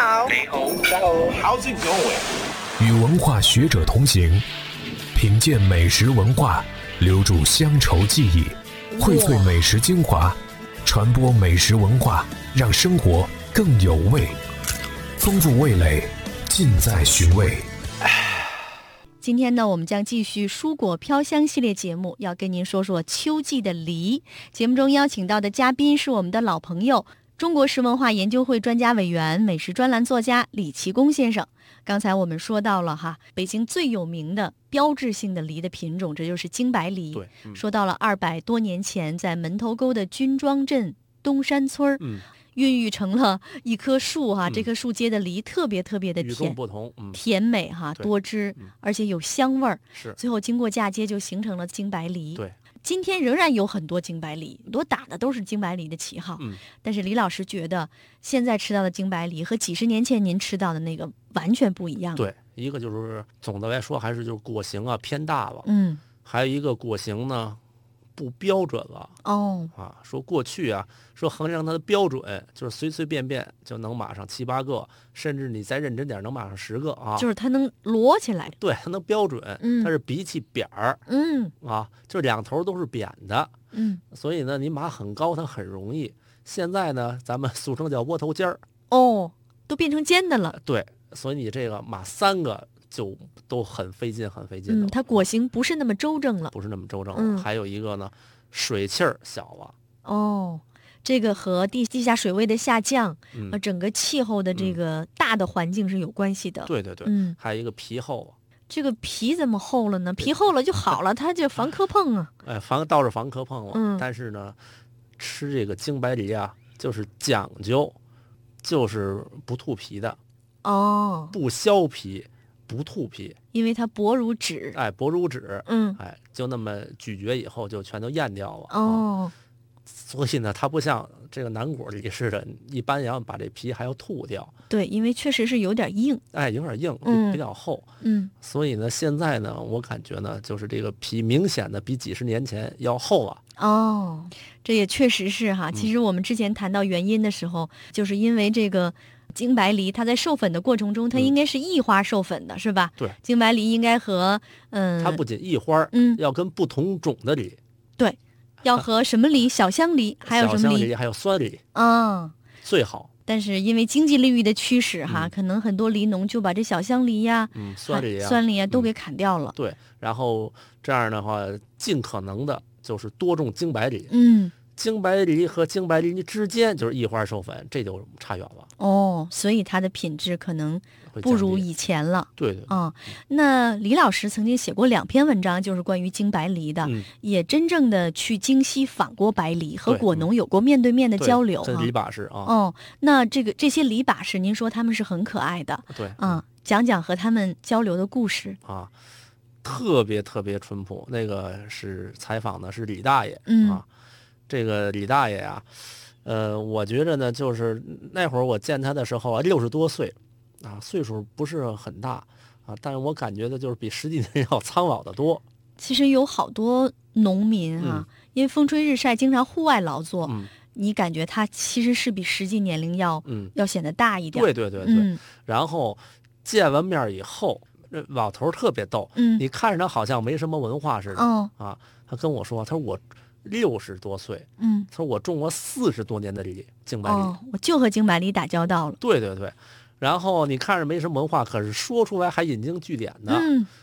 好， 你好， 大家好，How's it going？ 与文化学者同行，品鉴美食文化，留住乡愁记忆，荟萃美食精华，传播美食文化，让生活更有味。丰富味蕾，尽在寻味。 今天呢，我们将继续蔬果飘香系列节目，要跟您说说秋季的梨。节目中邀请到的嘉宾是我们的老朋友，中国食文化研究会专家委员、美食专栏作家李其功先生。刚才我们说到了北京最有名的标志性的梨的品种，这就是京白梨。 对， 说到了200多年前，在门头沟的军庄镇东山村孕育成了一棵树这棵树结的梨特别特别的与众甜， 不同， 甜美多汁，而且有香味儿。 是， 最后经过嫁接就形成了京白梨。 对， 今天仍然有很多京白梨，很多打的都是京白梨的旗号。但是李老师觉得现在吃到的京白梨和几十年前您吃到的那个完全不一样。 对，一个就是总的来说还是就是果形偏大了，还有一个果形呢不标准了。说过去说衡量它的标准就是随随便便就能码上7、8个，甚至你再认真点能码上10个就是它能摞起来。 对，它能标准，它是比起扁儿，就两头都是扁的，所以呢你码很高它很容易。现在呢咱们俗称叫窝头尖儿， 都变成尖的了。 对，所以你这个码3个就都很费劲的。 它果形不是那么周正了， 不是那么周正了。还有一个呢，水气儿小了。 这个和地下水位的下降，整个气候的这个大的环境是有关系的。 对，还有一个皮厚。 这个皮怎么厚了呢？皮厚了就好了，它就防磕碰啊。 倒是防磕碰了。但是呢，吃这个京白梨就是讲究，就是不吐皮的。不削皮。不吐皮， 因为它薄如纸。 薄如纸。就那么咀嚼以后就全都咽掉了。所以呢，它不像这个南果梨似的，一般要把这皮还要吐掉。 对，因为确实是有点硬。 有点硬，比较厚。所以呢，现在呢，我感觉呢，就是这个皮明显的比几十年前要厚了。 这也确实是其实我们之前谈到原因的时候，就是因为这个京白梨它在授粉的过程中，它应该是异花授粉的，是吧？ 对， 京白梨应该和它不仅异花，要跟不同种的梨。 对，要和什么梨？小香梨，还有什么梨？ 小香梨，还有酸梨。最好。 但是因为经济利益的驱使可能很多梨农就把这小香梨酸梨都给砍掉了。 对，然后这样的话，尽可能的就是多种京白梨。京白梨和京白梨之间就是异花授粉，这就差远了。 所以它的品质可能不如以前了。 对。 那李老师曾经写过2篇文章，就是关于京白梨的，也真正的去京西访过白梨，和果农有过面对面的交流。 这梨把式那这些梨把式，您说他们是很可爱的。 对。 讲讲和他们交流的故事。 特别特别淳朴。那个是采访的是李大爷。这个李大爷我觉着呢，就是那会儿我见他的时候60多岁岁数不是很大但是我感觉的就是比实际的人要苍老得多。 其实有好多农民因为风吹日晒，经常户外劳作，你感觉他其实是比实际年龄要显得大一点。 对。然后见完面以后，老头特别逗，你看着他好像没什么文化似的。他跟我说，他说我60多岁，他说我种过40多年的梨，京白梨。 我就和京白梨打交道了。 对。然后你看着没什么文化，可是说出来还引经据典的。